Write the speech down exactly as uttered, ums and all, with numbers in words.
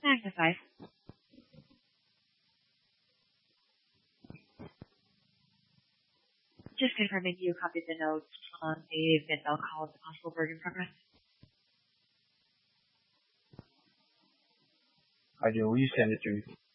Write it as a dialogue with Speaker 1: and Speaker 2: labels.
Speaker 1: Magnify. Just confirming you copied the notes on the Vin call of the possible burden progress.
Speaker 2: I do. Will you send it to me?